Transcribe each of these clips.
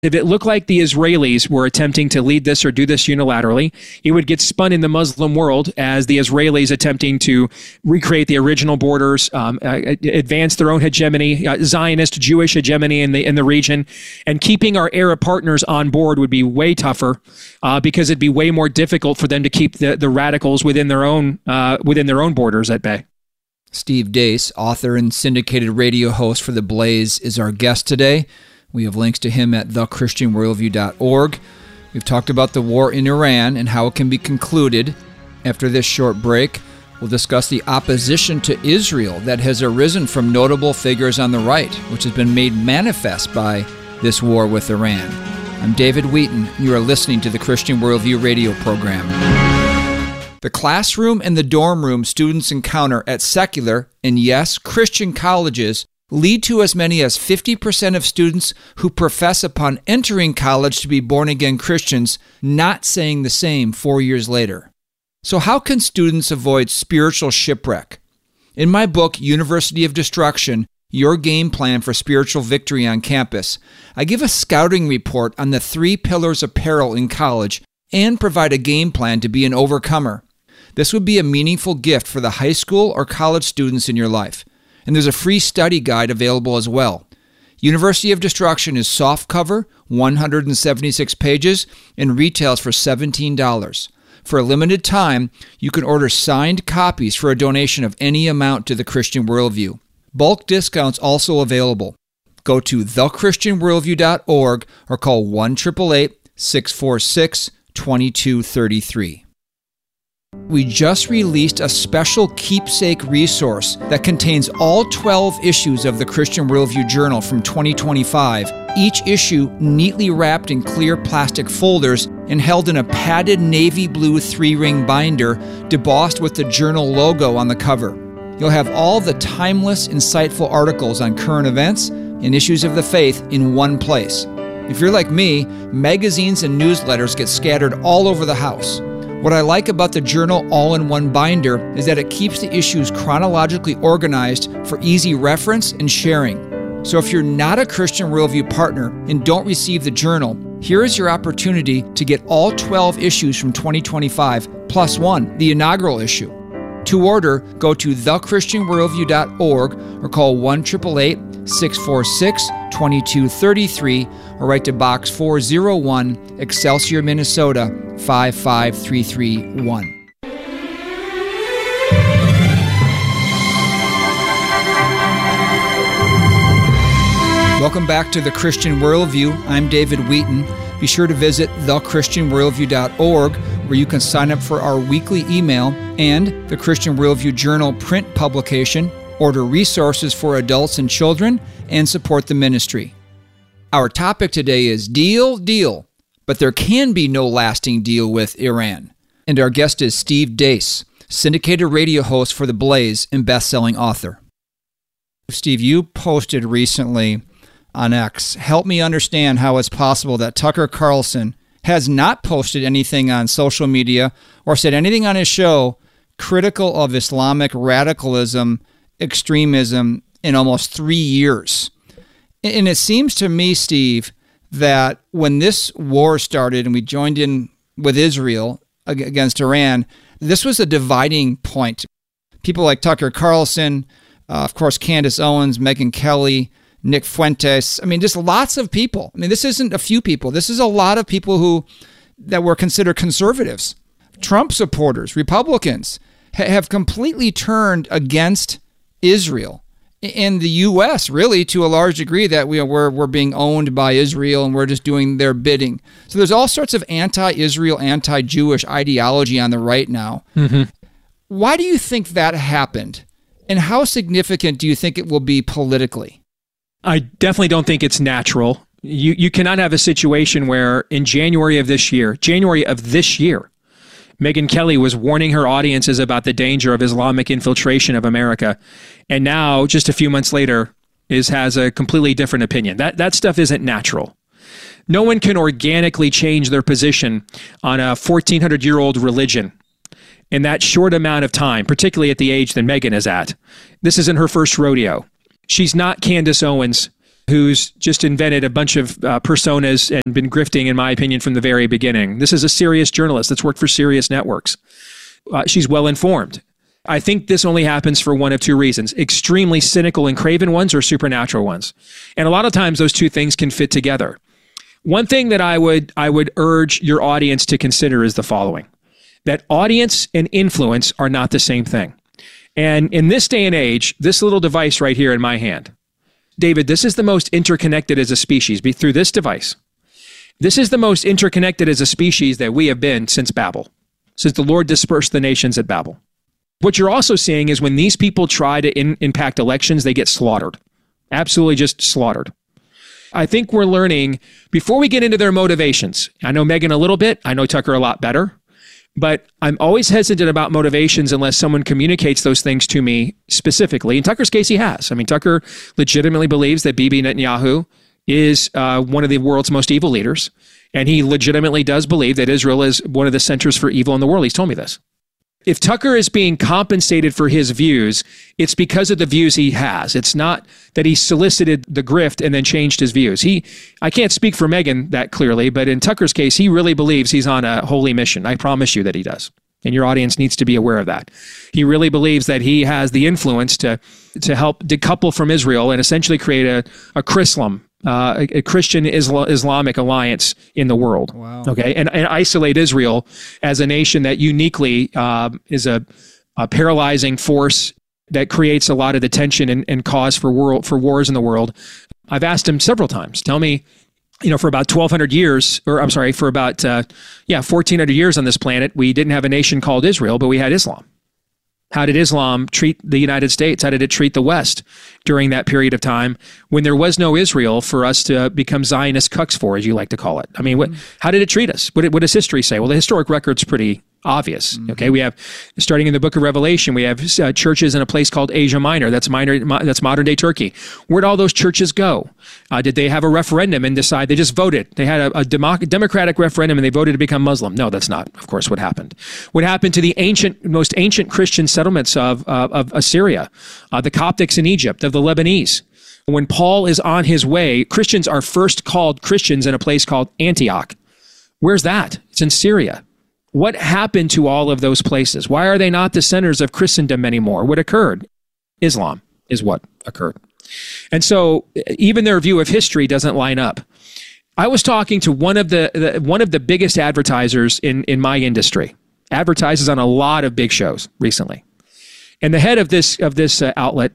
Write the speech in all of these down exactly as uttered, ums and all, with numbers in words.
If it looked like the Israelis were attempting to lead this or do this unilaterally, it would get spun in the Muslim world as the Israelis attempting to recreate the original borders, um, uh, advance their own hegemony, uh, Zionist Jewish hegemony in the in the region, and keeping our Arab partners on board would be way tougher uh, because it'd be way more difficult for them to keep the, the radicals within their own uh, within their own borders at bay. Steve Deace, author and syndicated radio host for The Blaze, is our guest today. We have links to him at the christian worldview dot org. We've talked about the war in Iran and how it can be concluded. After this short break, we'll discuss the opposition to Israel that has arisen from notable figures on the right, which has been made manifest by this war with Iran. I'm David Wheaton, and you are listening to the Christian Worldview radio program. The classroom and the dorm room students encounter at secular, and yes, Christian colleges lead to as many as fifty percent of students who profess upon entering college to be born-again Christians not saying the same four years later. So how can students avoid spiritual shipwreck? In my book, University of Destruction, Your Game Plan for Spiritual Victory on Campus, I give a scouting report on the three pillars of peril in college and provide a game plan to be an overcomer. This would be a meaningful gift for the high school or college students in your life. And there's a free study guide available as well. University of Destruction is softcover, one hundred seventy-six pages, and retails for seventeen dollars. For a limited time, you can order signed copies for a donation of any amount to the Christian Worldview. Bulk discounts also available. Go to the christian worldview dot org or call one eight eight eight, six four six, two two three three. We just released a special keepsake resource that contains all twelve issues of the Christian Worldview Journal from twenty twenty-five, each issue neatly wrapped in clear plastic folders and held in a padded navy blue three-ring binder debossed with the journal logo on the cover. You'll have all the timeless, insightful articles on current events and issues of the faith in one place. If you're like me, magazines and newsletters get scattered all over the house. What I like about the journal all-in-one binder is that it keeps the issues chronologically organized for easy reference and sharing. So if you're not a Christian Worldview partner and don't receive the journal, here is your opportunity to get all twelve issues from twenty twenty-five plus one, the inaugural issue. To order, go to the christian worldview dot org or call one eight eight eight, six four six, two two three three or write to Box four oh one, Excelsior, Minnesota, five five three three one. Welcome back to the Christian Worldview. I'm David Wheaton. Be sure to visit the christian worldview dot org where you can sign up for our weekly email and the Christian Worldview Journal print publication, order resources for adults and children, and support the ministry. Our topic today is Deal, Deal, but there can be no lasting deal with Iran. And our guest is Steve Deace, syndicated radio host for The Blaze and best-selling author. Steve, you posted recently on X, help me understand how it's possible that Tucker Carlson has not posted anything on social media or said anything on his show critical of Islamic radicalism, extremism in almost three years. And it seems to me, Steve, that when this war started and we joined in with Israel against Iran, this was a dividing point. People like Tucker Carlson, uh, of course, Candace Owens, Megyn Kelly, Nick Fuentes. I mean, just lots of people. I mean, this isn't a few people. This is a lot of people who that were considered conservatives. Trump supporters, Republicans, ha- have completely turned against Israel. In the U S, really, to a large degree, that we are, we're, we're being owned by Israel and we're just doing their bidding. So there's all sorts of anti-Israel, anti-Jewish ideology on the right now. Mm-hmm. Why do you think that happened? And how significant do you think it will be politically? I definitely don't think it's natural. You you cannot have a situation where in January of this year, January of this year, Megyn Kelly was warning her audiences about the danger of Islamic infiltration of America. And now, just a few months later, is has a completely different opinion. That that stuff isn't natural. No one can organically change their position on a fourteen hundred year old religion in that short amount of time, particularly at the age that Megyn is at. This isn't her first rodeo. She's not Candace Owens who's just invented a bunch of uh, personas and been grifting, in my opinion, from the very beginning. This is a serious journalist that's worked for serious networks. Uh, she's well informed. I think this only happens for one of two reasons: extremely cynical and craven ones or supernatural ones. And a lot of times those two things can fit together. One thing that I would I would urge your audience to consider is the following: that audience and influence are not the same thing. And in this day and age, this little device right here in my hand, David, this is the most interconnected as a species be through this device. This is the most interconnected as a species that we have been since Babel, since the Lord dispersed the nations at Babel. What you're also seeing is when these people try to in, impact elections, they get slaughtered. Absolutely just slaughtered. I think we're learning, before we get into their motivations, I know Megan a little bit, I know Tucker a lot better, but I'm always hesitant about motivations unless someone communicates those things to me specifically. In Tucker's case, he has. I mean, Tucker legitimately believes that Bibi Netanyahu is uh, one of the world's most evil leaders, and he legitimately does believe that Israel is one of the centers for evil in the world. He's told me this. If Tucker is being compensated for his views, it's because of the views he has. It's not that he solicited the grift and then changed his views. He, I can't speak for Megan that clearly, but in Tucker's case, he really believes he's on a holy mission. I promise you that he does. And your audience needs to be aware of that. He really believes that he has the influence to, to help decouple from Israel and essentially create a, a Chrislam, Uh, a, a Christian Isla- Islamic alliance in the world. Wow. Okay, and, and isolate Israel as a nation that uniquely uh, is a, a paralyzing force that creates a lot of the tension and, and cause for world for wars in the world. I've asked him several times. Tell me, you know, for about twelve hundred years, or I'm sorry, for about uh, yeah, fourteen hundred years on this planet, we didn't have a nation called Israel, but we had Islam. How did Islam treat the United States? How did it treat the West during that period of time when there was no Israel for us to become Zionist cucks for, as you like to call it? I mean, what, how did it treat us? What, what does history say? Well, the historic record's pretty obvious. Mm-hmm. Okay, we have, starting in the book of Revelation, we have uh, churches in a place called Asia Minor. That's minor. Mo- that's modern day Turkey. Where'd all those churches go? Uh, did they have a referendum and decide? They just voted. They had a, a democ- democratic referendum and they voted to become Muslim. No, that's not, of course, what happened. What happened to the ancient, most ancient Christian settlements of uh, of Assyria, uh, the Coptics in Egypt, of the Lebanese? When Paul is on his way, Christians are first called Christians in a place called Antioch. Where's that? It's in Syria. What happened to all of those places? Why are they not the centers of Christendom anymore? What occurred? Islam is what occurred. And so even their view of history doesn't line up. I was talking to one of the, the one of the biggest advertisers in, in my industry, advertises on a lot of big shows recently. And the head of this of this uh, outlet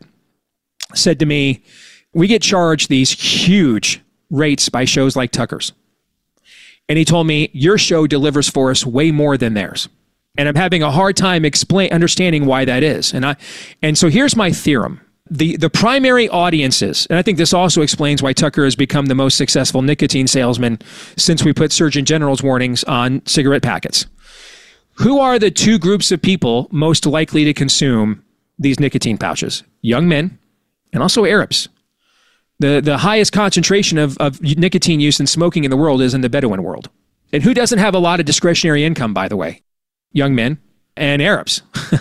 said to me, we get charged these huge rates by shows like Tucker's. And he told me, your show delivers for us way more than theirs. And I'm having a hard time explain, understanding why that is. And I, and so here's my theorem. The, the primary audiences, and I think this also explains why Tucker has become the most successful nicotine salesman since we put Surgeon General's warnings on cigarette packets. Who are the two groups of people most likely to consume these nicotine pouches? Young men and also Arabs. The the highest concentration of, of nicotine use and smoking in the world is in the Bedouin world. And who doesn't have a lot of discretionary income, by the way? Young men and Arabs.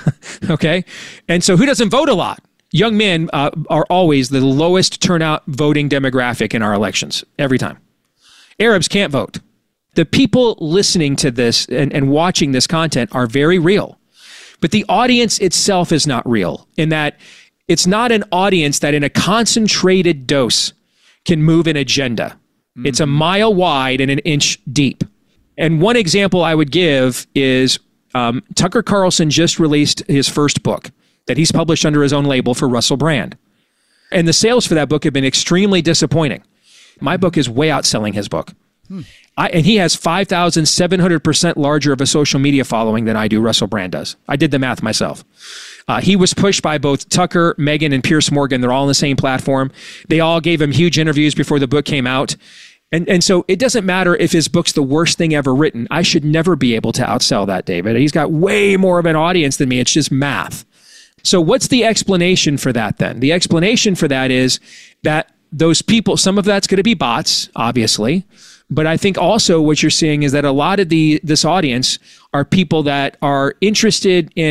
Okay? And so who doesn't vote a lot? Young men uh, are always the lowest turnout voting demographic in our elections, every time. Arabs can't vote. The people listening to this and, and watching this content are very real. But the audience itself is not real, in that it's not an audience that in a concentrated dose can move an agenda. Mm-hmm. It's a mile wide and an inch deep. And one example I would give is um, Tucker Carlson just released his first book that he's published under his own label for Russell Brand. And the sales for that book have been extremely disappointing. My book is way outselling his book. Hmm. I, and he has five thousand seven hundred percent larger of a social media following than I do, Russell Brand does. I did the math myself. Uh, he was pushed by both Tucker, Megan, and Piers Morgan. They're all on the same platform. They all gave him huge interviews before the book came out. And and so it doesn't matter if his book's the worst thing ever written. I should never be able to outsell that, David. He's got way more of an audience than me. It's just math. So what's the explanation for that then? The explanation for that is that those people, some of that's going to be bots, obviously. But I think also what you're seeing is that a lot of the this audience are people that are interested in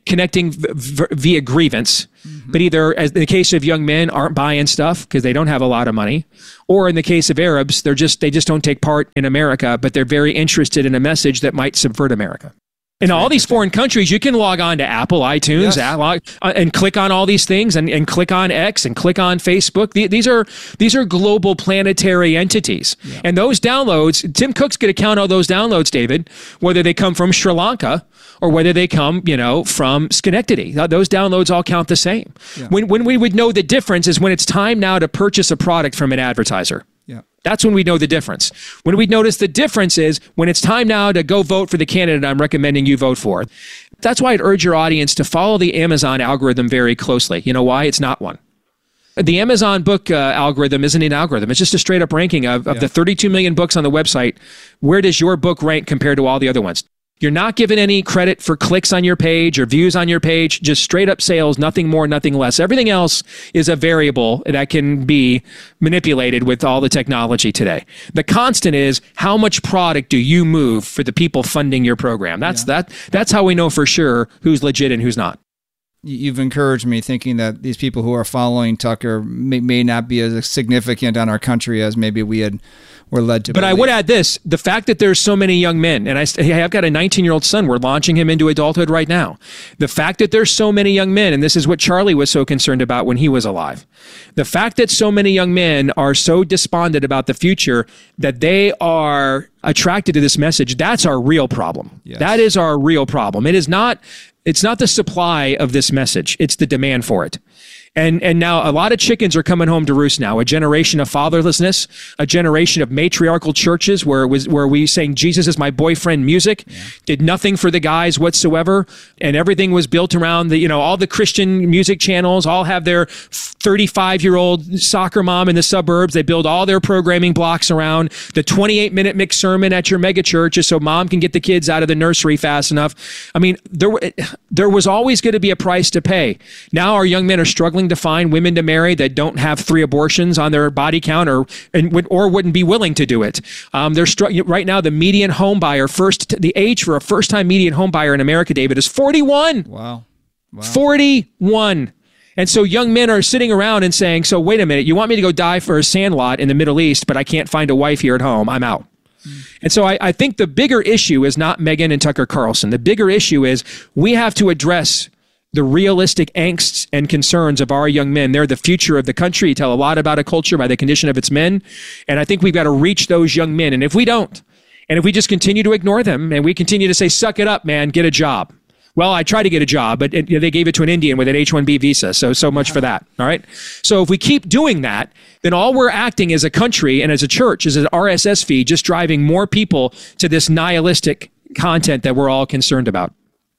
connecting v- v- via grievance, mm-hmm. but either, as in the case of young men, aren't buying stuff because they don't have a lot of money, or in the case of Arabs, they're just they just don't take part in America, but they're very interested in a message that might subvert America. In all these foreign countries, you can log on to Apple, iTunes, yes. log, uh, and click on all these things, and, and click on X, and click on Facebook. The, these are these are global planetary entities. Yeah. And those downloads, Tim Cook's going to count all those downloads, David, whether they come from Sri Lanka or whether they come, you know, from Schenectady. Those downloads all count the same. Yeah. When when we would know the difference is when it's time now to purchase a product from an advertiser. That's when we know the difference. When we notice the difference is when it's time now to go vote for the candidate I'm recommending you vote for. That's why I'd urge your audience to follow the Amazon algorithm very closely. You know why? It's not one. The Amazon book uh, algorithm isn't an algorithm. It's just a straight up ranking of, of yeah. the thirty-two million books on the website. Where does your book rank compared to all the other ones? You're not given any credit for clicks on your page or views on your page, just straight up sales, nothing more, nothing less. Everything else is a variable that can be manipulated with all the technology today. The constant is how much product do you move for the people funding your program? That's yeah. that. That's how we know for sure who's legit and who's not. You've encouraged me thinking that these people who are following Tucker may, may not be as significant on our country as maybe we had were led to But believe. I would add this, the fact that there's so many young men, and I, I've got a nineteen-year-old son, we're launching him into adulthood right now. The fact that there's so many young men, and this is what Charlie was so concerned about when he was alive. The fact that so many young men are so despondent about the future that they are attracted to this message, that's our real problem. Yes. That is our real problem. It is not... It's not the supply of this message. It's the demand for it. And and now a lot of chickens are coming home to roost now. A generation of fatherlessness, a generation of matriarchal churches where it was where we sang Jesus is my boyfriend music, yeah. did nothing for the guys whatsoever, and everything was built around the, you know, all the Christian music channels all have their thirty-five-year-old soccer mom in the suburbs. They build all their programming blocks around the twenty-eight minute mixed sermon at your mega church just so mom can get the kids out of the nursery fast enough. I mean, there there was always going to be a price to pay. Now our young men are struggling to find women to marry that don't have three abortions on their body count or and would or wouldn't be willing to do it. Um, they're str- right now the median home buyer first the age for a first time median home buyer in America, David, is forty-one. Wow, wow. forty-one. And so young men are sitting around and saying, "So wait a minute, you want me to go die for a sandlot in the Middle East, but I can't find a wife here at home? I'm out." And so I, I think the bigger issue is not Megyn and Tucker Carlson. The bigger issue is we have to address the realistic angsts and concerns of our young men. They're the future of the country. You tell a lot about a culture by the condition of its men. And I think we've got to reach those young men. And if we don't, and if we just continue to ignore them and we continue to say, suck it up, man, get a job. Well, I tried to get a job, but it, you know, they gave it to an Indian with an H one B visa. So, so much for that. All right. So if we keep doing that, then all we're acting as a country and as a church is an R S S feed, just driving more people to this nihilistic content that we're all concerned about.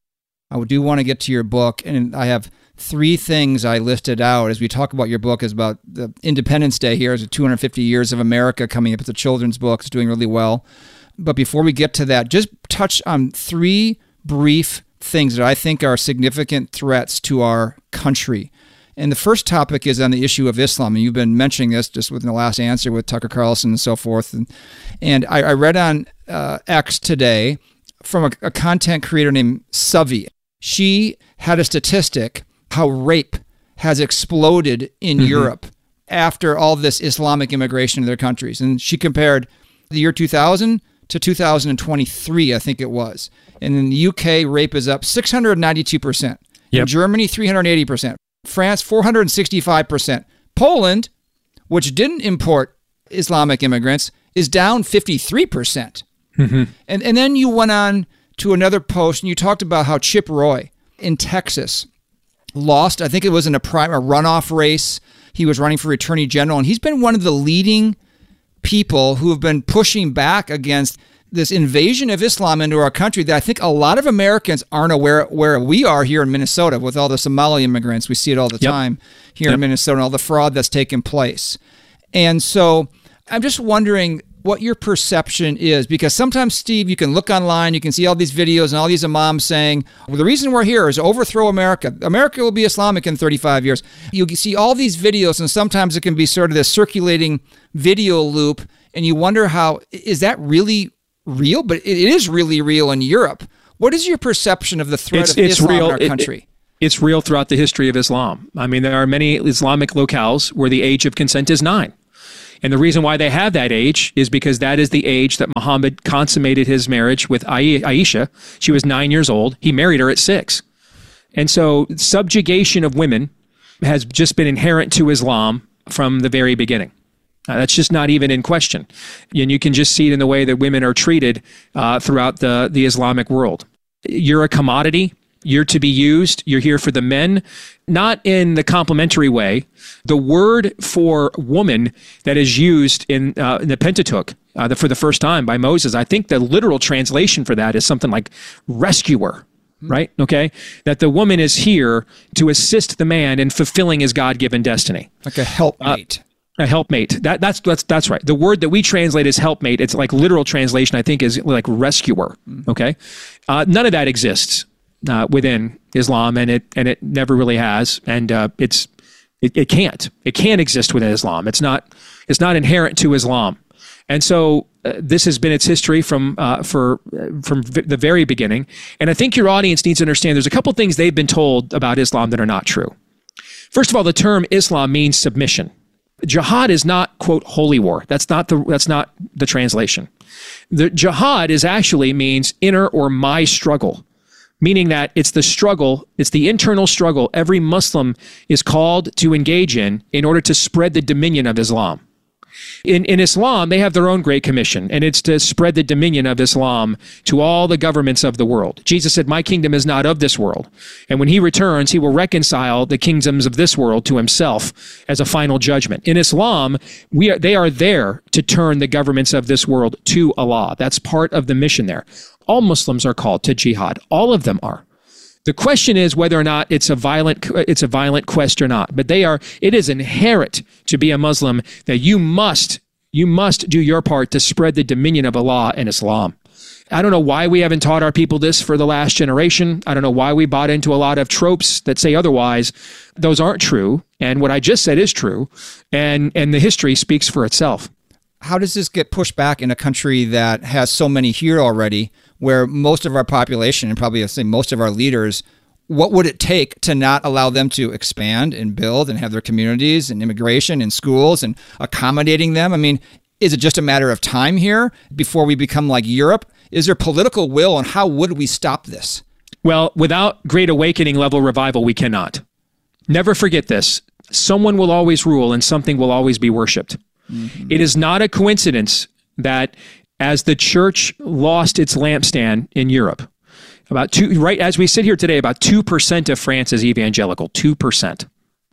I do want to get to your book, and I have three things I listed out as we talk about your book. Is about the Independence Day here, is two hundred fifty years of America coming up. It's a children's book. It's doing really well. But before we get to that, just touch on three brief things that I think are significant threats to our country. And the first topic is on the issue of Islam. And you've been mentioning this just within the last answer with Tucker Carlson and so forth. And, and I, I read on uh, X today from a, a content creator named Savi. She had a statistic how rape has exploded in mm-hmm. Europe after all this Islamic immigration to their countries. And she compared the year two thousand to two thousand twenty-three, I think it was. And in the U K, rape is up six hundred ninety-two percent. Yep. In Germany, three hundred eighty percent. France, four hundred sixty-five percent. Poland, which didn't import Islamic immigrants, is down fifty-three percent. Mm-hmm. And, and then you went on to another post, and you talked about how Chip Roy in Texas lost, I think it was in a, prime, a runoff race. He was running for Attorney General, and he's been one of the leading people who have been pushing back against this invasion of Islam into our country that I think a lot of Americans aren't aware where we are here in Minnesota with all the Somali immigrants. We see it all the yep. time here yep. in Minnesota, and all the fraud that's taken place. And so I'm just wondering what your perception is, because sometimes, Steve, you can look online, you can see all these videos and all these imams saying, well, the reason we're here is to overthrow America. America will be Islamic in thirty-five years. You see all these videos, and sometimes it can be sort of this circulating video loop, and you wonder how, is that really real? But it is really real in Europe. What is your perception of the threat it's, of it's Islam real. in our It, country? It, it's real throughout the history of Islam. I mean, there are many Islamic locales where the age of consent is nine. And the reason why they have that age is because that is the age that Muhammad consummated his marriage with Aisha. She was nine years old. He married her at six. And so subjugation of women has just been inherent to Islam from the very beginning. Uh, that's just not even in question. And you can just see it in the way that women are treated uh, throughout the, the Islamic world. You're a commodity. You're to be used. You're here for the men, not in the complimentary way. The word for woman that is used in, uh, in the Pentateuch uh, the, for the first time by Moses, I think the literal translation for that is something like rescuer, right? Okay? That the woman is here to assist the man in fulfilling his God-given destiny. Like a helpmate. Uh, A helpmate. That, that's, that's, that's right. The word that we translate as helpmate, it's like literal translation, I think, is like rescuer. Okay? Uh, none of that exists uh, within Islam, and it and it never really has. And uh, it's it, it can't. It can't exist within Islam. It's not it's not inherent to Islam. And so uh, this has been its history from uh, for uh, from v- the very beginning. And I think your audience needs to understand there's a couple things they've been told about Islam that are not true. First of all, the term Islam means submission. Jihad is not, quote, holy war. That's not the that's not the translation. The jihad is actually means inner or my struggle, meaning that it's the struggle, it's the internal struggle every Muslim is called to engage in in order to spread the dominion of Islam. In, in Islam, they have their own great commission, and it's to spread the dominion of Islam to all the governments of the world. Jesus said, my kingdom is not of this world. And when he returns, he will reconcile the kingdoms of this world to himself as a final judgment. In Islam, we are, they are there to turn the governments of this world to Allah. That's part of the mission there. All Muslims are called to jihad. All of them are. The question is whether or not it's a violent it's a violent quest or not. But they are. It is inherent to be a Muslim that you must you must do your part to spread the dominion of Allah and Islam. I don't know why we haven't taught our people this for the last generation. I don't know why we bought into a lot of tropes that say otherwise. Those aren't true, and what I just said is true, and and the history speaks for itself. How does this get pushed back in a country that has so many here already, where most of our population, and probably I say most of our leaders, what would it take to not allow them to expand and build and have their communities and immigration and schools and accommodating them? I mean, is it just a matter of time here before we become like Europe? Is there political will, and how would we stop this? Well, without Great Awakening level revival, we cannot. Never forget this. Someone will always rule and something will always be worshipped. Mm-hmm. It is not a coincidence that as the church lost its lampstand in Europe, about two, right as we sit here today, about two percent of France is evangelical, two percent.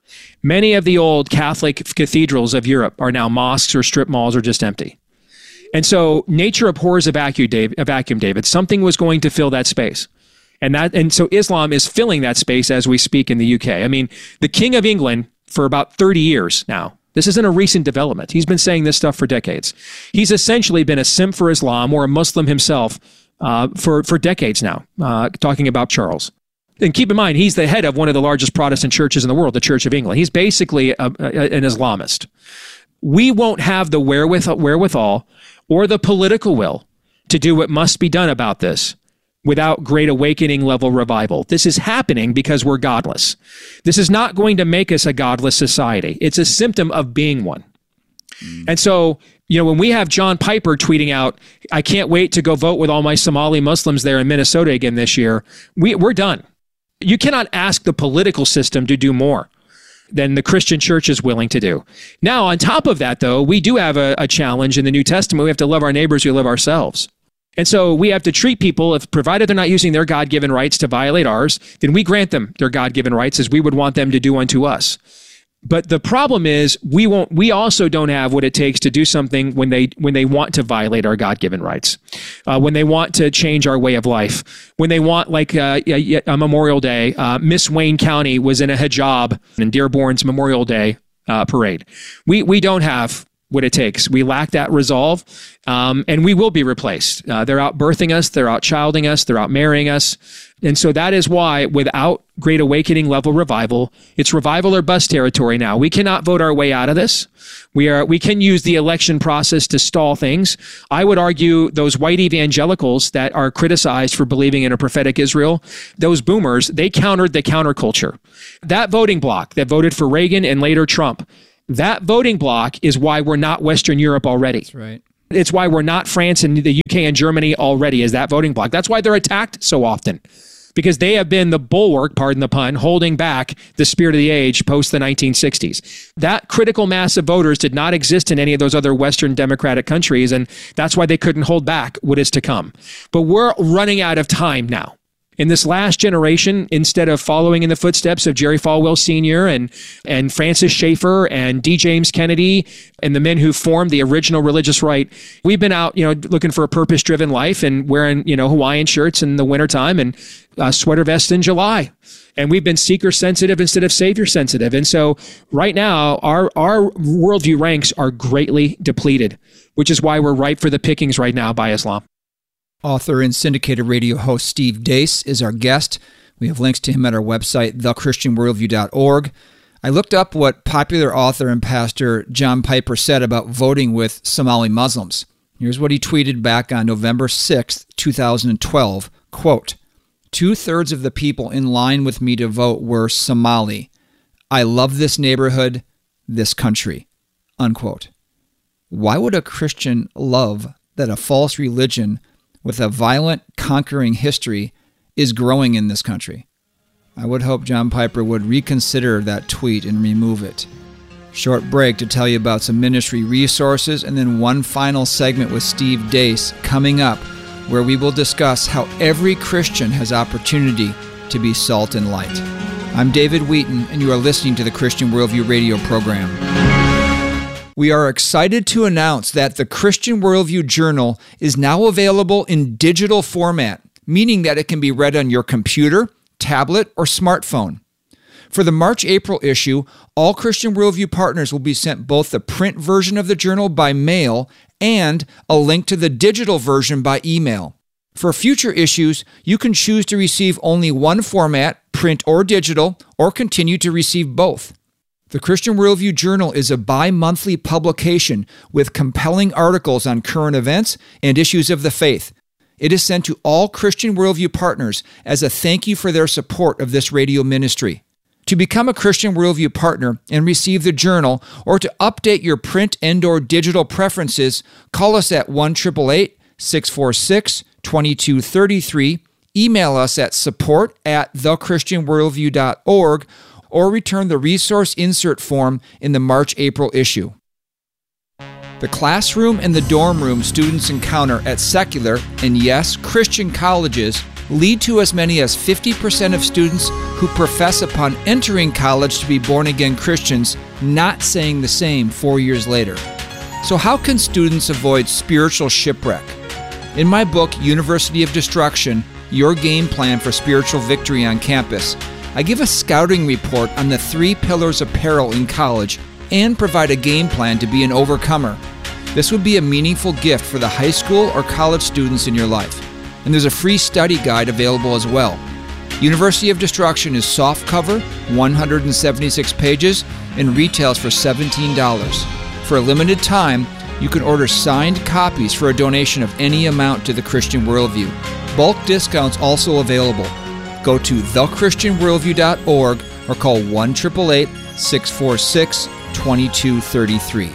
Many of the old Catholic cathedrals of Europe are now mosques or strip malls or just empty. And so nature abhors a vacuum, David, a vacuum, David. Something was going to fill that space. And that, and so Islam is filling that space as we speak in the U K. I mean, the King of England for about thirty years now, this isn't a recent development. He's been saying this stuff for decades. He's essentially been a simp for Islam or a Muslim himself uh, for, for decades now, uh, talking about Charles. And keep in mind, he's the head of one of the largest Protestant churches in the world, the Church of England. He's basically a, a, an Islamist. We won't have the wherewithal, wherewithal or the political will to do what must be done about this without Great Awakening level revival. This is happening because we're godless. This is not going to make us a godless society. It's a symptom of being one. Mm. And so, you know, when we have John Piper tweeting out, I can't wait to go vote with all my Somali Muslims there in Minnesota again this year, we, we're done. You cannot ask the political system to do more than the Christian church is willing to do. Now, on top of that, though, we do have a, a challenge in the New Testament. We have to love our neighbors who love ourselves. And so we have to treat people, if provided they're not using their God-given rights to violate ours, then we grant them their God-given rights as we would want them to do unto us. But the problem is we won't. We also don't have what it takes to do something when they when they want to violate our God-given rights, uh, when they want to change our way of life, when they want, like uh, a, a Memorial Day. Uh, Miss Wayne County was in a hijab in Dearborn's Memorial Day uh, parade. We we don't have what it takes. We lack that resolve, um, and we will be replaced. Uh, they're out birthing us, they're out childing us, they're out marrying us. And so that is why without Great Awakening level revival, it's revival or bust territory now. We cannot vote our way out of this. We are we can use the election process to stall things. I would argue those white evangelicals that are criticized for believing in a prophetic Israel, those boomers, they countered the counterculture. That voting bloc that voted for Reagan and later Trump, that voting bloc is why we're not Western Europe already. That's right. It's why we're not France and the U K and Germany already, is that voting bloc. That's why they're attacked so often, because they have been the bulwark, pardon the pun, holding back the spirit of the age post the nineteen sixties. That critical mass of voters did not exist in any of those other Western democratic countries, and that's why they couldn't hold back what is to come. But we're running out of time now. In this last generation, instead of following in the footsteps of Jerry Falwell Senior and, and Francis Schaeffer and D. James Kennedy and the men who formed the original religious right, we've been out, you know, looking for a purpose-driven life and wearing, you know, Hawaiian shirts in the wintertime and uh, sweater vests in July. And we've been seeker-sensitive instead of savior-sensitive. And so right now, our, our worldview ranks are greatly depleted, which is why we're ripe for the pickings right now by Islam. Author and syndicated radio host Steve Deace is our guest. We have links to him at our website, the christian worldview dot org. I looked up what popular author and pastor John Piper said about voting with Somali Muslims. Here's what he tweeted back on November sixth, two thousand twelve. Quote, "Two-thirds of the people in line with me to vote were Somali. I love this neighborhood, this country." Unquote. Why would a Christian love that a false religion with a violent, conquering history is growing in this country? I would hope John Piper would reconsider that tweet and remove it. Short break to tell you about some ministry resources, and then one final segment with Steve Deace coming up, where we will discuss how every Christian has opportunity to be salt and light. I'm David Wheaton, and you are listening to the Christian Worldview radio program. We are excited to announce that the Christian Worldview Journal is now available in digital format, meaning that it can be read on your computer, tablet, or smartphone. For the March-April issue, all Christian Worldview partners will be sent both the print version of the journal by mail and a link to the digital version by email. For future issues, you can choose to receive only one format, print or digital, or continue to receive both. The Christian Worldview Journal is a bi-monthly publication with compelling articles on current events and issues of the faith. It is sent to all Christian Worldview partners as a thank you for their support of this radio ministry. To become a Christian Worldview partner and receive the journal, or to update your print and or digital preferences, call us at one eight eight eight, six four six, two two three three, email us at support at the christian worldview dot org, or return the resource insert form in the March-April issue. The classroom and the dorm room students encounter at secular, and yes, Christian colleges lead to as many as fifty percent of students who profess upon entering college to be born-again Christians not saying the same four years later. So how can students avoid spiritual shipwreck? In my book, University of Destruction, Your Game Plan for Spiritual Victory on Campus, I give a scouting report on the three pillars of peril in college and provide a game plan to be an overcomer. This would be a meaningful gift for the high school or college students in your life. And there's a free study guide available as well. University of Destruction is softcover, one hundred seventy-six pages, and retails for seventeen dollars. For a limited time, you can order signed copies for a donation of any amount to the Christian Worldview. Bulk discounts also available. Go to the christian worldview dot org or call one eight eight eight, six four six, two two three three.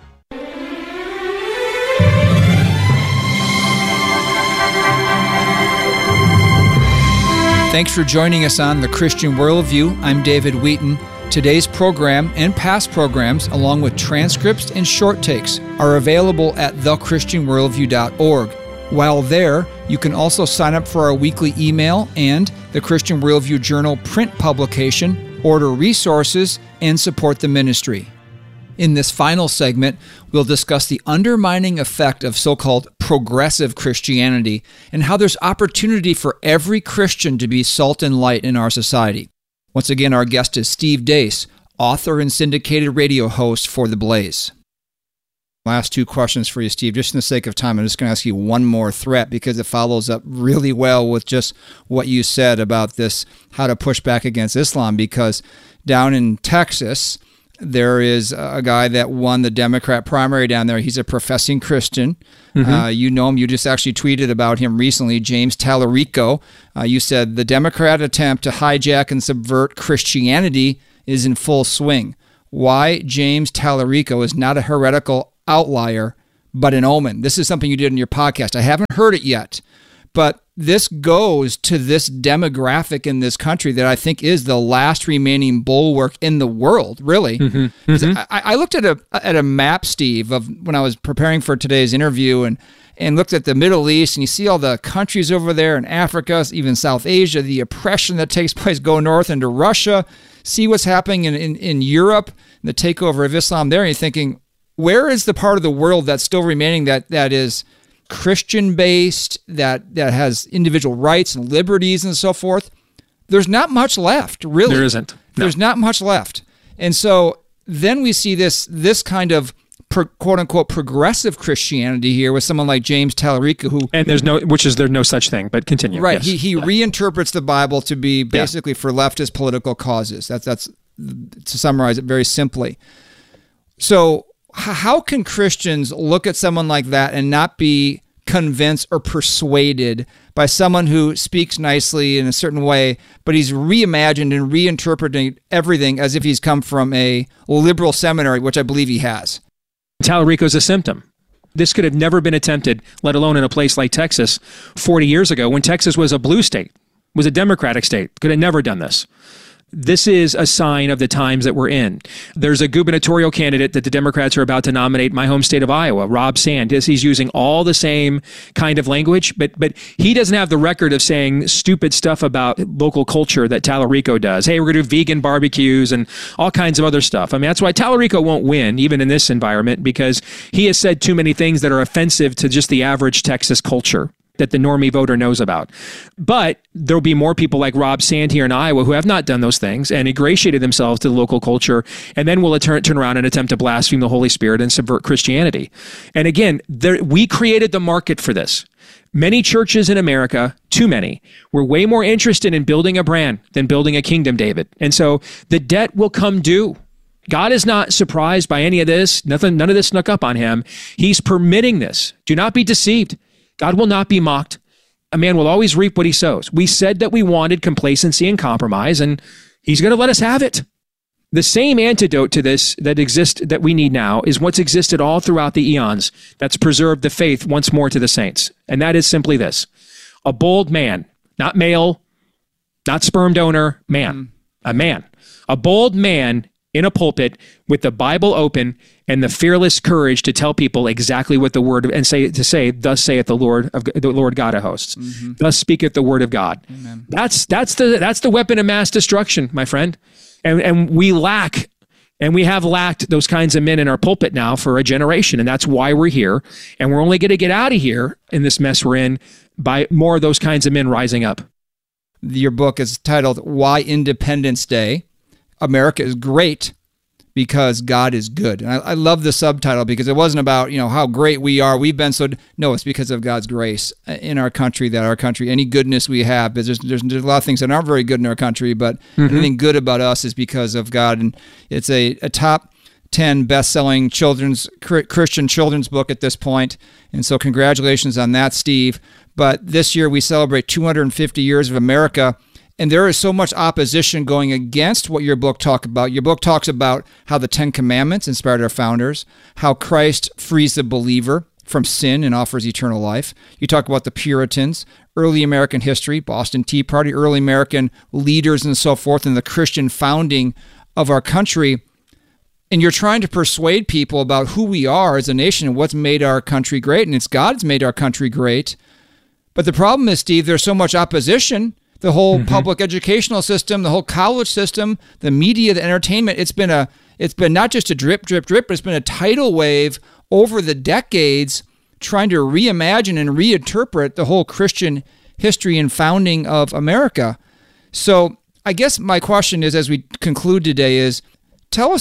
Thanks for joining us on The Christian Worldview. I'm David Wheaton. Today's program and past programs, along with transcripts and short takes, are available at the christian worldview dot org. While there, you can also sign up for our weekly email and the Christian Worldview Journal print publication, order resources, and support the ministry. In this final segment, we'll discuss the undermining effect of so-called progressive Christianity and how there's opportunity for every Christian to be salt and light in our society. Once again, our guest is Steve Deace, author and syndicated radio host for The Blaze. Last two questions for you, Steve. Just in the sake of time, I'm just going to ask you one more threat because it follows up really well with just what you said about this, how to push back against Islam. Because down in Texas, there is a guy that won the Democrat primary down there. He's a professing Christian. Mm-hmm. Uh, you know him. You just actually tweeted about him recently, James Tallarico. Uh, you said, the Democrat attempt to hijack and subvert Christianity is in full swing. Why James Tallarico is not a heretical outlier, but an omen. This is something you did in your podcast. I haven't heard it yet, but this goes to this demographic in this country that I think is the last remaining bulwark in the world, really. Mm-hmm. Mm-hmm. I, I looked at a at a map, Steve, of when I was preparing for today's interview and, and looked at the Middle East, and you see all the countries over there in Africa, even South Asia, the oppression that takes place. Go north into Russia, see what's happening in, in, in Europe, the takeover of Islam there, and you're thinking, where is the part of the world that's still remaining that that is Christian-based, that that has individual rights and liberties and so forth? There's not much left, really. There isn't. No. There's not much left. And so then we see this this kind of pro, quote-unquote progressive Christianity here with someone like James Tallarico, who... And there's no, which is there's no such thing, but continue. Right. Yes. He, he reinterprets the Bible to be basically yeah. for leftist political causes. That's, that's to summarize it very simply. So... how can Christians look at someone like that and not be convinced or persuaded by someone who speaks nicely in a certain way, but he's reimagined and reinterpreting everything as if he's come from a liberal seminary, which I believe he has? Tallarico's a symptom. This could have never been attempted, let alone in a place like Texas forty years ago, when Texas was a blue state, was a Democratic state. Could have never done this. This is a sign of the times that we're in. There's a gubernatorial candidate that the Democrats are about to nominate in my home state of Iowa, Rob Sand. He's using all the same kind of language, but but he doesn't have the record of saying stupid stuff about local culture that Tallarico does. Hey, we're going to do vegan barbecues and all kinds of other stuff. I mean, that's why Tallarico won't win, even in this environment, because he has said too many things that are offensive to just the average Texas culture that the normie voter knows about. But there'll be more people like Rob Sand here in Iowa who have not done those things and ingratiated themselves to the local culture, and then will turn, turn around and attempt to blaspheme the Holy Spirit and subvert Christianity. And again, there, we created the market for this. Many churches in America, too many, were way more interested in building a brand than building a kingdom, David. And so the debt will come due. God is not surprised by any of this. Nothing, none of this snuck up on him. He's permitting this. Do not be deceived. God will not be mocked. A man will always reap what he sows. We said that we wanted complacency and compromise, and he's going to let us have it. The same antidote to this that exists, that we need now, is what's existed all throughout the eons that's preserved the faith once more to the saints. And that is simply this: a bold man, not male, not sperm donor, man, mm. a man, a bold man in a pulpit with the Bible open and the fearless courage to tell people exactly what the word and say to say, thus saith the Lord of the Lord God of hosts. Mm-hmm. Thus speaketh the word of God. Amen. That's that's the that's the weapon of mass destruction, my friend. And and we lack and we have lacked those kinds of men in our pulpit now for a generation, and that's why we're here. And we're only going to get out of here in this mess we're in by more of those kinds of men rising up. Your book is titled Why Independence Day? America is great because God is good. And I, I love the subtitle because it wasn't about, you know, how great we are. We've been so, no, it's because of God's grace in our country, that our country, any goodness we have, because there's, there's, there's a lot of things that aren't very good in our country, but mm-hmm. anything good about us is because of God. And it's a, a top ten best-selling children's Christian children's book at this point. And so congratulations on that, Steve. But this year we celebrate two hundred fifty years of America. And there is so much opposition going against what your book talks about. Your book talks about how the Ten Commandments inspired our founders, how Christ frees the believer from sin and offers eternal life. You talk about the Puritans, early American history, Boston Tea Party, early American leaders and so forth, and the Christian founding of our country. And you're trying to persuade people about who we are as a nation and what's made our country great. And it's God's made our country great. But the problem is, Steve, there's so much opposition. The whole mm-hmm. public educational system, the whole college system, the media, the entertainment, it's been a it's been not just a drip, drip, drip, but it's been a tidal wave over the decades trying to reimagine and reinterpret the whole Christian history and founding of America. So I guess my question is, as we conclude today, is tell us,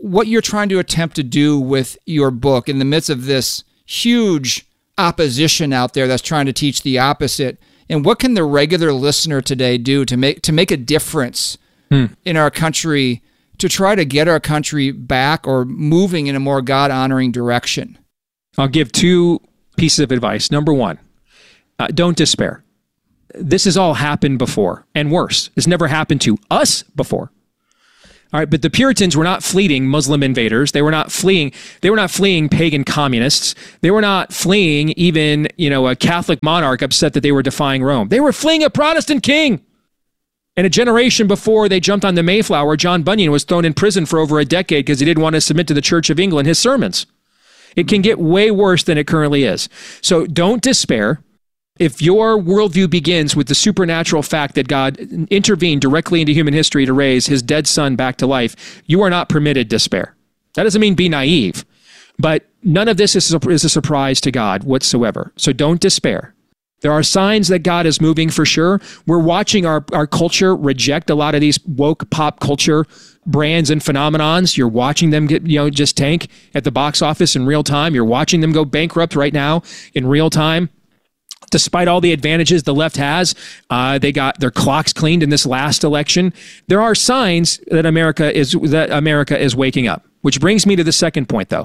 what you're trying to attempt to do with your book in the midst of this huge opposition out there that's trying to teach the opposite. And what can the regular listener today do to make to make a difference hmm. in our country, to try to get our country back or moving in a more God-honoring direction? I'll give two pieces of advice. Number one, uh, don't despair. This has all happened before, and worse. It's never happened to us before. All right, but the Puritans were not fleeing Muslim invaders. They were not fleeing. They were not fleeing pagan communists. They were not fleeing even, you know, a Catholic monarch upset that they were defying Rome. They were fleeing a Protestant king. And a generation before they jumped on the Mayflower, John Bunyan was thrown in prison for over a decade because he didn't want to submit to the Church of England his sermons. It can get way worse than it currently is. So don't despair. If your worldview begins with the supernatural fact that God intervened directly into human history to raise his dead son back to life, you are not permitted despair. That doesn't mean be naive, but none of this is a, is a surprise to God whatsoever. So don't despair. There are signs that God is moving for sure. We're watching our, our culture reject a lot of these woke pop culture brands and phenomenons. You're watching them get, you know, just tank at the box office in real time. You're watching them go bankrupt right now in real time. Despite all the advantages the left has, uh, they got their clocks cleaned in this last election. There are signs that America is that America is waking up. Which brings me to the second point, though.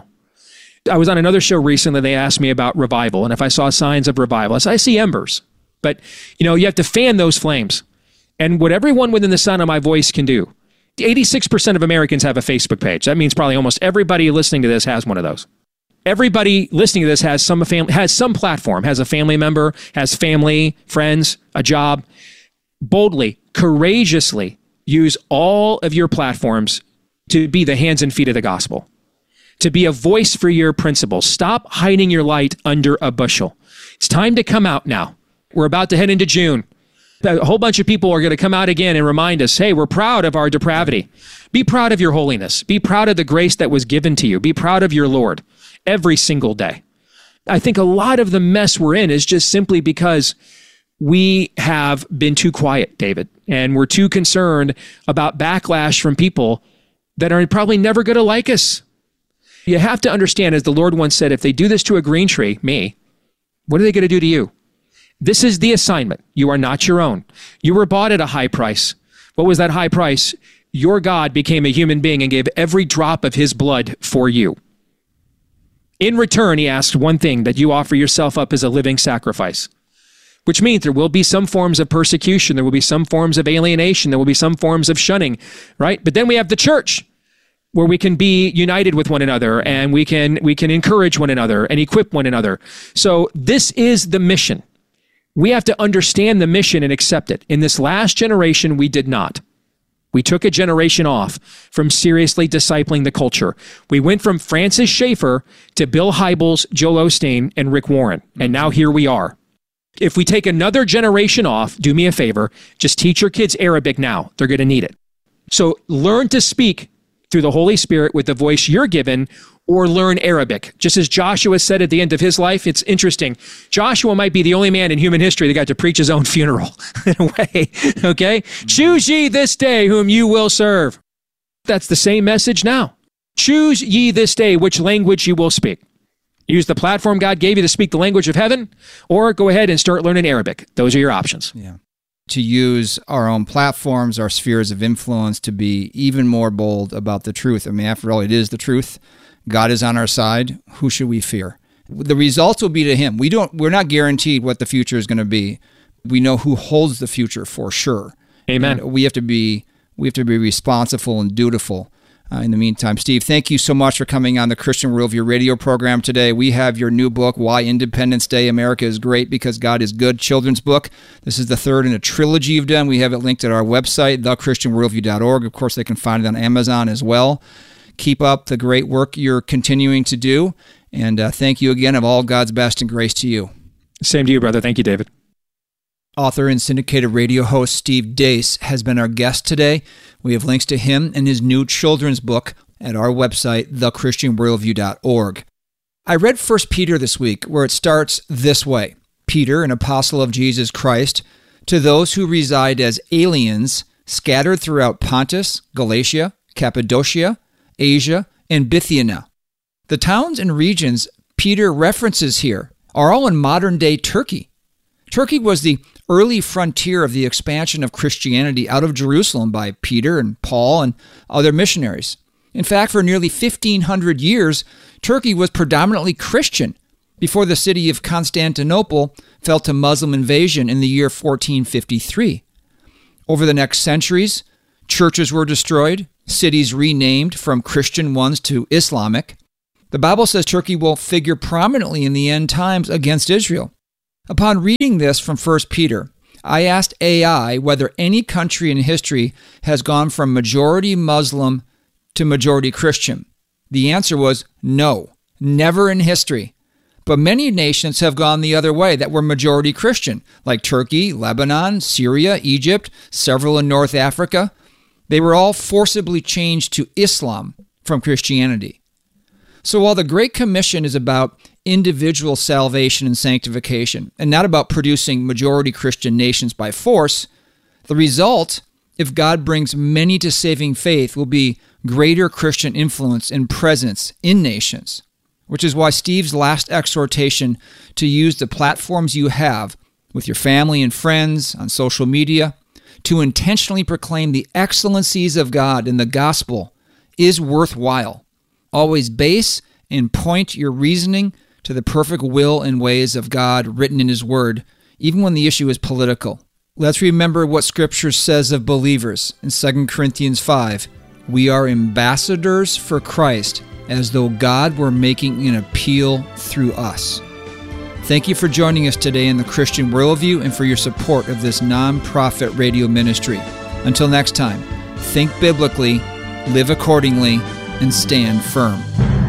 I was on another show recently. They asked me about revival, and if I saw signs of revival, I said, I see embers. But you know, you have to fan those flames. And what everyone within the sound of my voice can do. eighty-six percent of Americans have a Facebook page. That means probably almost everybody listening to this has one of those. Everybody listening to this has some fam- has some platform, has a family member, has family, friends, a job. Boldly, courageously use all of your platforms to be the hands and feet of the gospel, to be a voice for your principles. Stop hiding your light under a bushel. It's time to come out now. We're about to head into June. A whole bunch of people are going to come out again and remind us, hey, we're proud of our depravity. Be proud of your holiness. Be proud of the grace that was given to you. Be proud of your Lord. Every single day. I think a lot of the mess we're in is just simply because we have been too quiet, David, and we're too concerned about backlash from people that are probably never going to like us. You have to understand, as the Lord once said, if they do this to a green tree, me, what are they going to do to you? This is the assignment. You are not your own. You were bought at a high price. What was that high price? Your God became a human being and gave every drop of his blood for you. In return, he asked one thing, that you offer yourself up as a living sacrifice, which means there will be some forms of persecution. There will be some forms of alienation. There will be some forms of shunning, right? But then we have the church where we can be united with one another and we can, we can encourage one another and equip one another. So this is the mission. We have to understand the mission and accept it. In this last generation, we did not. We took a generation off from seriously discipling the culture. We went from Francis Schaeffer to Bill Hybels, Joel Osteen, and Rick Warren. And now here we are. If we take another generation off, do me a favor, just teach your kids Arabic now. They're going to need it. So learn to speak through the Holy Spirit with the voice you're given, or learn Arabic. Just as Joshua said at the end of his life, it's interesting. Joshua might be the only man in human history that got to preach his own funeral in a way, okay? Choose ye this day whom you will serve. That's the same message now. Choose ye this day which language you will speak. Use the platform God gave you to speak the language of heaven, or go ahead and start learning Arabic. Those are your options. Yeah. To use our own platforms, our spheres of influence, to be even more bold about the truth. I mean, after all, it is the truth. God is on our side. Who should we fear? The results will be to him. We don't, we're not guaranteed what the future is going to be. We know who holds the future for sure. Amen. And we have to be, we have to be responsible and dutiful. Uh, in the meantime, Steve, thank you so much for coming on the Christian Worldview radio program today. We have your new book, Why Independence Day America is Great Because God is Good, children's book. This is the third in a trilogy you've done. We have it linked at our website, the christian worldview dot org. Of course, they can find it on Amazon as well. Keep up the great work you're continuing to do. And uh, thank you again. Of all God's best and grace to you. Same to you, brother. Thank you, David. Author and syndicated radio host Steve Deace has been our guest today. We have links to him and his new children's book at our website, the christian worldview dot org. I read First Peter this week, where it starts this way. Peter, an apostle of Jesus Christ, to those who reside as aliens scattered throughout Pontus, Galatia, Cappadocia, Asia, and Bithynia. The towns and regions Peter references here are all in modern-day Turkey. Turkey was the early frontier of the expansion of Christianity out of Jerusalem by Peter and Paul and other missionaries. In fact, for nearly fifteen hundred years, Turkey was predominantly Christian before the city of Constantinople fell to Muslim invasion in the year fourteen fifty-three. Over the next centuries, churches were destroyed, cities renamed from Christian ones to Islamic. The Bible says Turkey will figure prominently in the end times against Israel. Upon reading this from First Peter, I asked A I whether any country in history has gone from majority Muslim to majority Christian. The answer was no, never in history. But many nations have gone the other way that were majority Christian, like Turkey, Lebanon, Syria, Egypt, several in North Africa. They were all forcibly changed to Islam from Christianity. So while the Great Commission is about individual salvation and sanctification, and not about producing majority Christian nations by force, the result, if God brings many to saving faith, will be greater Christian influence and presence in nations, which is why Steve's last exhortation to use the platforms you have with your family and friends on social media to intentionally proclaim the excellencies of God in the gospel is worthwhile. Always base and point your reasoning to the perfect will and ways of God written in His Word, even when the issue is political. Let's remember what Scripture says of believers in Second Corinthians five. We are ambassadors for Christ, as though God were making an appeal through us. Thank you for joining us today in the Christian Worldview and for your support of this non-profit radio ministry. Until next time, think biblically, live accordingly, and stand firm.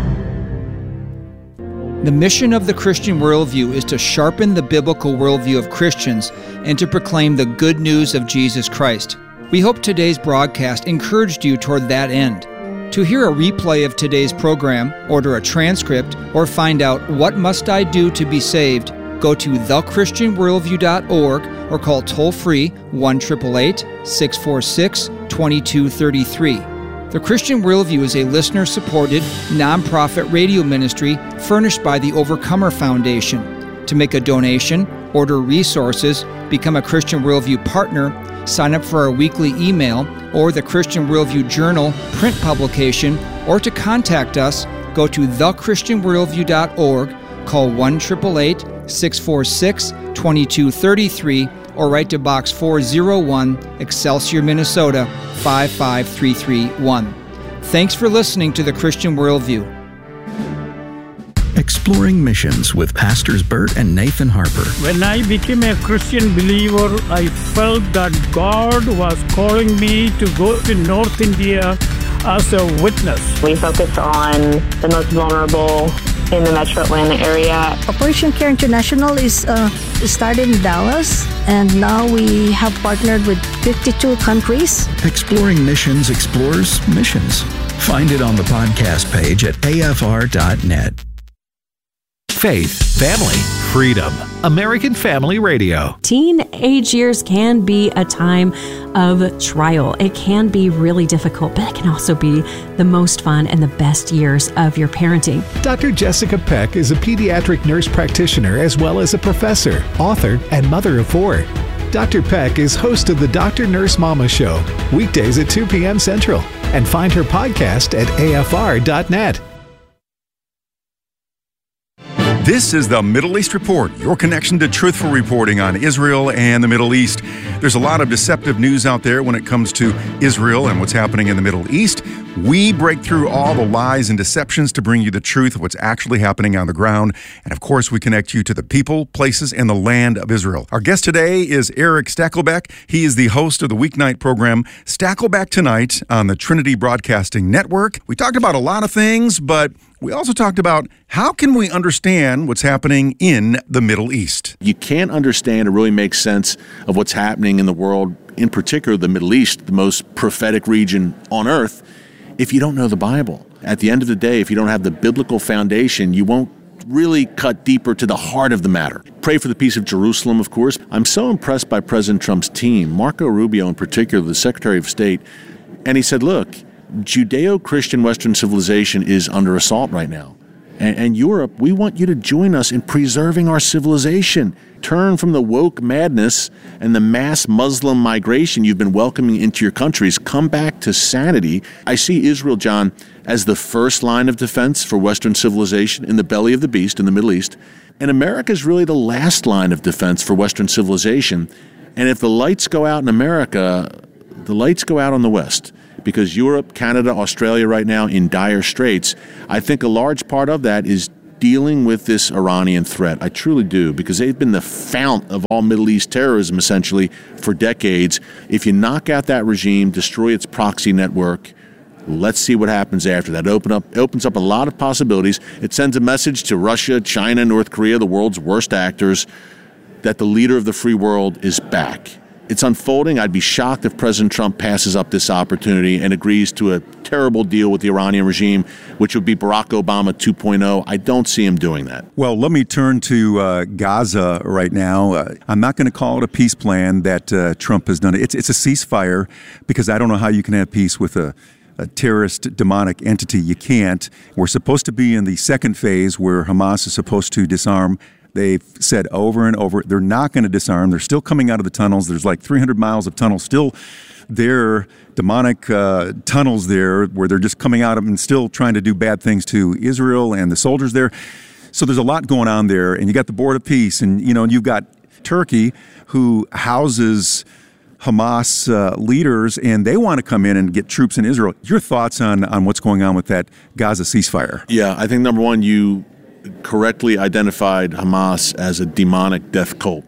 The mission of the Christian Worldview is to sharpen the biblical worldview of Christians and to proclaim the good news of Jesus Christ. We hope today's broadcast encouraged you toward that end. To hear a replay of today's program, order a transcript, or find out what must I do to be saved, go to the christian worldview dot org or call toll-free one eight eight eight, six four six, two two three three. The Christian Worldview is a listener-supported, nonprofit radio ministry furnished by the Overcomer Foundation. To make a donation, order resources, become a Christian Worldview partner, sign up for our weekly email or the Christian Worldview Journal print publication, or to contact us, go to the christian worldview dot org, call one eight eight eight, six four six, two two three three, or write to Box four oh one, Excelsior, Minnesota, five five three three one. Thanks for listening to the Christian Worldview. Exploring Missions with Pastors Bert and Nathan Harper. When I became a Christian believer, I felt that God was calling me to go to North India as a witness. We focus on the most vulnerable in the Metro Atlanta area. Operation Care International is uh, started in Dallas, and now we have partnered with fifty-two countries. Exploring Missions explores missions. Find it on the podcast page at A F R dot net. Faith, family, freedom. American Family Radio. Teenage years can be a time of trial. It can be really difficult, but it can also be the most fun and the best years of your parenting. Doctor Jessica Peck is a pediatric nurse practitioner as well as a professor, author, and mother of four. Doctor Peck is host of the Doctor Nurse Mama Show, weekdays at two p.m. Central, and find her podcast at A F R dot net. This is the Middle East Report, your connection to truthful reporting on Israel and the Middle East. There's a lot of deceptive news out there when it comes to Israel and what's happening in the Middle East. We break through all the lies and deceptions to bring you the truth of what's actually happening on the ground. And of course, we connect you to the people, places, and the land of Israel. Our guest today is Eric Stakelbeck. He is the host of the weeknight program Stakelbeck Tonight on the Trinity Broadcasting Network. We talked about a lot of things, but we also talked about how can we understand what's happening in the Middle East. You can't understand or really make sense of what's happening in the world, in particular the Middle East, the most prophetic region on earth, if you don't know the Bible. At the end of the day, if you don't have the biblical foundation, you won't really cut deeper to the heart of the matter. Pray for the peace of Jerusalem, of course. I'm so impressed by President Trump's team, Marco Rubio in particular, the Secretary of State, and he said, look, Judeo-Christian Western civilization is under assault right now. And, and Europe, we want you to join us in preserving our civilization. Turn from the woke madness and the mass Muslim migration you've been welcoming into your countries. Come back to sanity. I see Israel, John, as the first line of defense for Western civilization in the belly of the beast in the Middle East. And America is really the last line of defense for Western civilization. And if the lights go out in America, the lights go out on the West. Because Europe, Canada, Australia right now in dire straits, I think a large part of that is dealing with this Iranian threat. I truly do, because they've been the fount of all Middle East terrorism, essentially, for decades. If you knock out that regime, destroy its proxy network, let's see what happens after that. Open up, opens up a lot of possibilities. It sends a message to Russia, China, North Korea, the world's worst actors, that the leader of the free world is back. It's unfolding. I'd be shocked if President Trump passes up this opportunity and agrees to a terrible deal with the Iranian regime, which would be Barack Obama two point oh. I don't see him doing that. Well, let me turn to uh, Gaza right now. Uh, I'm not going to call it a peace plan that uh, Trump has done. It's, it's a ceasefire, because I don't know how you can have peace with a a terrorist demonic entity. You can't. We're supposed to be in the second phase where Hamas is supposed to disarm. They've said over and over, they're not going to disarm. They're still coming out of the tunnels. There's like three hundred miles of tunnels still there, demonic uh, tunnels there, where they're just coming out of and still trying to do bad things to Israel and the soldiers there. So there's a lot going on there. And you got the Board of Peace, and you know, and you've got Turkey, who houses Hamas uh, leaders, and they want to come in and get troops in Israel. Your thoughts on, on what's going on with that Gaza ceasefire? Yeah, I think number one, you correctly identified Hamas as a demonic death cult.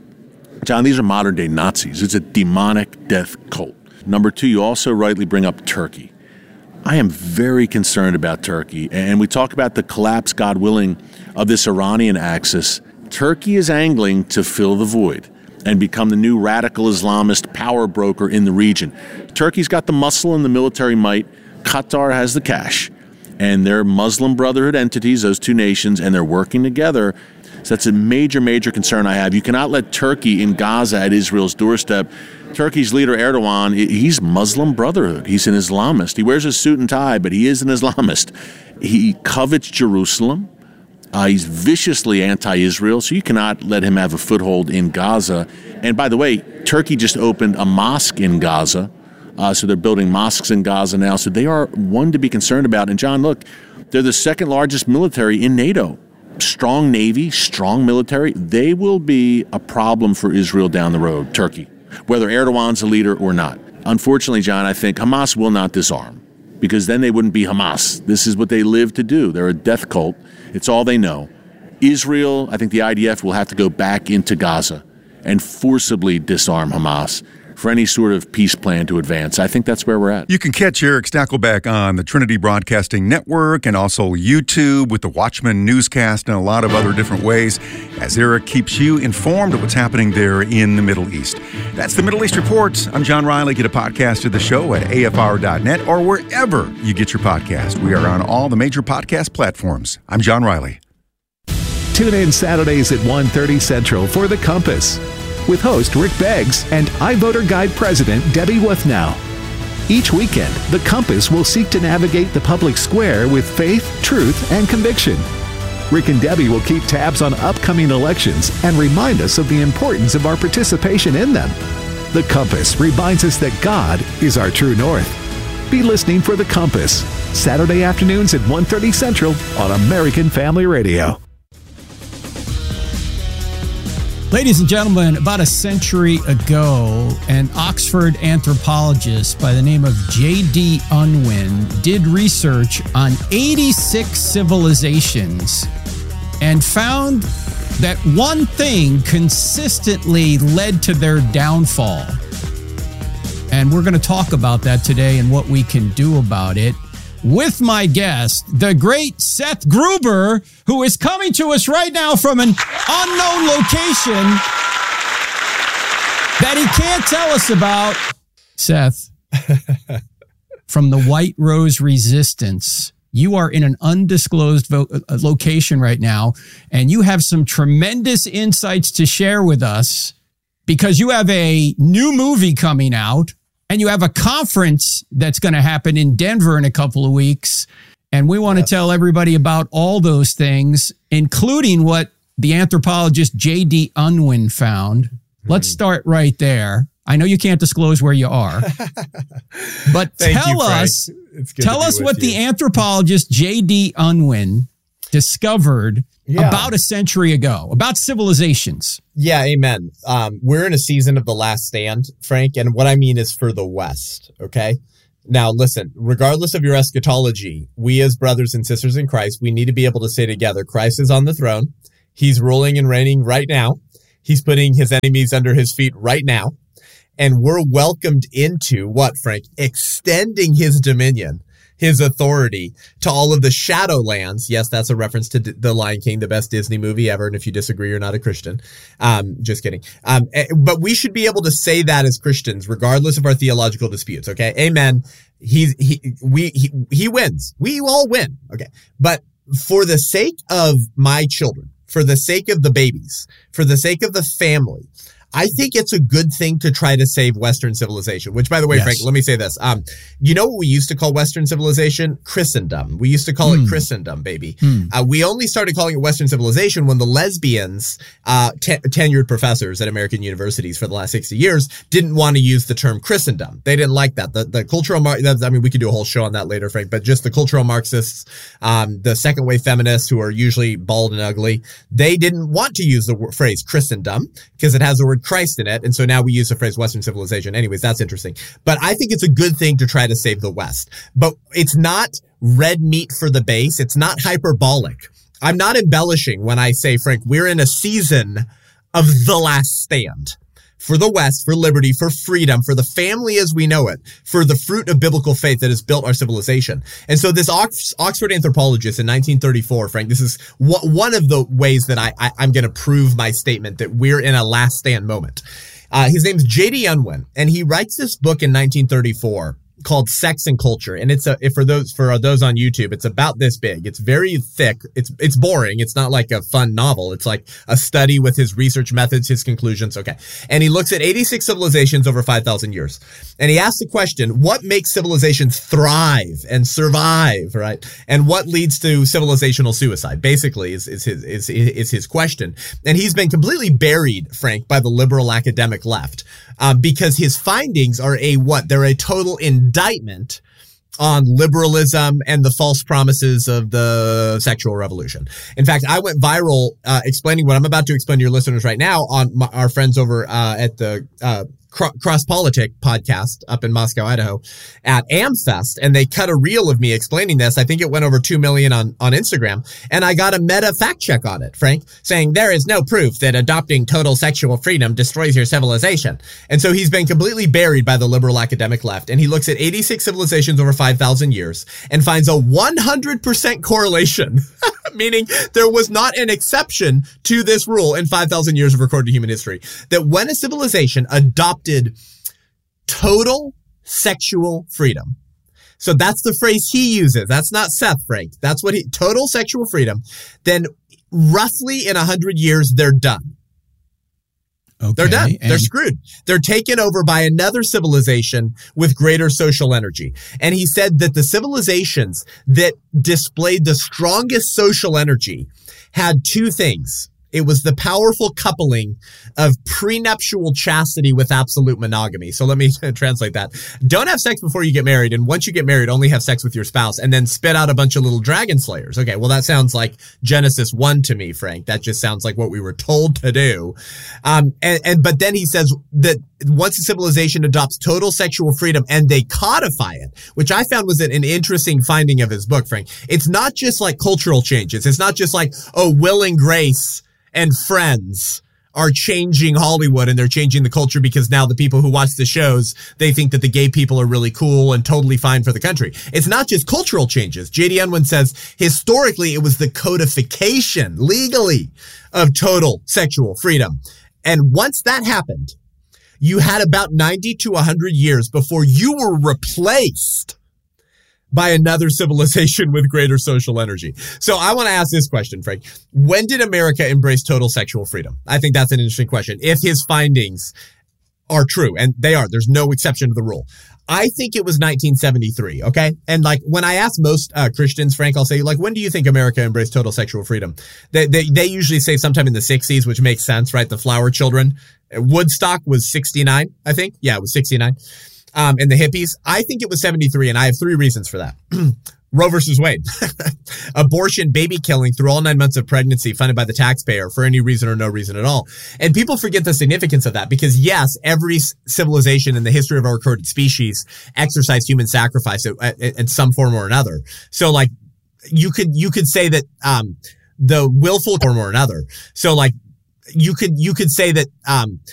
John, these are modern day Nazis. It's a demonic death cult. Number two, you also rightly bring up Turkey. I am very concerned about Turkey, and we talk about the collapse, God willing, of this Iranian axis. Turkey is angling to fill the void and become the new radical Islamist power broker in the region. Turkey's got the muscle and the military might. Qatar has the cash. And they're Muslim Brotherhood entities, those two nations, and they're working together. So that's a major, major concern I have. You cannot let Turkey in Gaza at Israel's doorstep. Turkey's leader, Erdogan, he's Muslim Brotherhood. He's an Islamist. He wears a suit and tie, but he is an Islamist. He covets Jerusalem. Uh, he's viciously anti-Israel, so you cannot let him have a foothold in Gaza. And by the way, Turkey just opened a mosque in Gaza. Uh, so they're building mosques in Gaza now. So they are one to be concerned about. And John, look, they're the second largest military in NATO. Strong navy, strong military. They will be a problem for Israel down the road, Turkey, whether Erdogan's the leader or not. Unfortunately, John, I think Hamas will not disarm, because then they wouldn't be Hamas. This is what they live to do. They're a death cult. It's all they know. Israel, I think the I D F will have to go back into Gaza and forcibly disarm Hamas for any sort of peace plan to advance. I think that's where we're at. You can catch Eric Stakelbeck on the Trinity Broadcasting Network and also YouTube with the Watchman newscast and a lot of other different ways as Eric keeps you informed of what's happening there in the Middle East. That's the Middle East Report. I'm John Riley. Get a podcast of the show at A F R dot net or wherever you get your podcast. We are on all the major podcast platforms. I'm John Riley. Tune in Saturdays at one thirty Central for The Compass with host Rick Beggs and iVoter Guide President Debbie Wuthnow. Each weekend, The Compass will seek to navigate the public square with faith, truth, and conviction. Rick and Debbie will keep tabs on upcoming elections and remind us of the importance of our participation in them. The Compass reminds us that God is our true north. Be listening for The Compass, Saturday afternoons at one thirty Central on American Family Radio. Ladies and gentlemen, about a century ago, an Oxford anthropologist by the name of J D Unwin did research on eighty-six civilizations and found that one thing consistently led to their downfall. And we're going to talk about that today and what we can do about it with my guest, the great Seth Gruber, who is coming to us right now from an unknown location that he can't tell us about. Seth, from the White Rose Resistance, you are in an undisclosed vo- location right now, and you have some tremendous insights to share with us because you have a new movie coming out And you have a conference that's going to happen in Denver in a couple of weeks. And we want yes. to tell everybody about all those things, including what the anthropologist J D Unwin found. Hmm. Let's start right there. I know you can't disclose where you are, but tell you, us, tell us what you. the anthropologist J D Unwin discovered yeah. about a century ago, about civilizations. Yeah, amen. Um, we're in a season of the last stand, Frank, and what I mean is for the West, okay? Now, listen, regardless of your eschatology, we as brothers and sisters in Christ, we need to be able to say together, Christ is on the throne. He's ruling and reigning right now. He's putting his enemies under his feet right now. And we're welcomed into what, Frank? Extending his dominion, his authority to all of the Shadowlands. Yes, that's a reference to D- The Lion King, the best Disney movie ever. And if you disagree, you're not a Christian. Um, just kidding. Um, but we should be able to say that as Christians, regardless of our theological disputes. Okay. Amen. He's, he, we, he, he wins. We all win. Okay. But for the sake of my children, for the sake of the babies, for the sake of the family, I think it's a good thing to try to save Western civilization, which, by the way, yes. Frank, let me say this. Um, you know what we used to call Western civilization? Christendom. We used to call mm. it Christendom, baby. Mm. Uh, we only started calling it Western civilization when the lesbians, uh, te- tenured professors at American universities for the last sixty years, didn't want to use the term Christendom. They didn't like that. The, the cultural, Mar- I mean, we could do a whole show on that later, Frank, but just the cultural Marxists, um, the second wave feminists who are usually bald and ugly, they didn't want to use the word, phrase Christendom because it has the word Christ in it. And so now we use the phrase Western civilization. Anyways, that's interesting. But I think it's a good thing to try to save the West. But it's not red meat for the base. It's not hyperbolic. I'm not embellishing when I say, Frank, we're in a season of the last stand. For the West, for liberty, for freedom, for the family as we know it, for the fruit of biblical faith that has built our civilization. And so this Ox- Oxford anthropologist in nineteen thirty-four, Frank, this is w- one of the ways that I, I, I'm going to prove my statement that we're in a last stand moment. Uh, his name's J D Unwin, and he writes this book in nineteen thirty-four called Sex and Culture. And it's a, if for those, for those on YouTube, it's about this big. It's very thick. It's, it's boring. It's not like a fun novel. It's like a study with his research methods, his conclusions. Okay. And he looks at eighty-six civilizations over five thousand years. And he asks the question, what makes civilizations thrive and survive, right? And what leads to civilizational suicide, basically, is, is his, is, is his question. And he's been completely buried, Frank, by the liberal academic left. Um, because his findings are a what? They're a total indictment on liberalism and the false promises of the sexual revolution. In fact, I went viral uh, explaining what I'm about to explain to your listeners right now on my, our friends over uh, at the uh, Cross Politic podcast up in Moscow, Idaho at AmFest. And they cut a reel of me explaining this. I think it went over two million on, on Instagram. And I got a meta fact check on it, Frank, saying there is no proof that adopting total sexual freedom destroys your civilization. And so he's been completely buried by the liberal academic left. And he looks at eighty-six civilizations over five thousand years and finds a one hundred percent correlation, meaning there was not an exception to this rule in five thousand years of recorded human history, that when a civilization adopted total sexual freedom. So that's the phrase he uses. That's not Seth, Frank. That's what he, total sexual freedom. Then roughly in a hundred years, they're done. Okay, they're done. They're screwed. They're taken over by another civilization with greater social energy. And he said that the civilizations that displayed the strongest social energy had two things. It was the powerful coupling of prenuptial chastity with absolute monogamy. So let me translate that. Don't have sex before you get married. And once you get married, only have sex with your spouse and then spit out a bunch of little dragon slayers. Okay. Well, that sounds like Genesis one to me, Frank. That just sounds like what we were told to do. Um, and, and, but then he says that once a civilization adopts total sexual freedom and they codify it, which I found was an, an interesting finding of his book, Frank. It's not just like cultural changes. It's not just like, oh, Will and Grace and Friends are changing Hollywood and they're changing the culture because now the people who watch the shows, they think that the gay people are really cool and totally fine for the country. It's not just cultural changes. J D Unwin says historically it was the codification legally of total sexual freedom. And once that happened, you had about ninety to one hundred years before you were replaced by another civilization with greater social energy. So I want to ask this question, Frank. When did America embrace total sexual freedom? I think that's an interesting question. If his findings are true, and they are. There's no exception to the rule. I think it was nineteen seventy-three, okay? And like when I ask most uh, Christians, Frank, I'll say, like, when do you think America embraced total sexual freedom? They, they they usually say sometime in the sixties, which makes sense, right? The Flower Children. Woodstock was sixty-nine, I think. Yeah, it was sixty-nine. Um, and the hippies, I think it was seventy-three, and I have three reasons for that. Roe versus Wade. Abortion, baby killing through all nine months of pregnancy funded by the taxpayer for any reason or no reason at all. And people forget the significance of that because, yes, every civilization in the history of our recorded species exercised human sacrifice in some form or another. So, like, you could you could say that um, the willful form or another. So, like, you could you could say that um,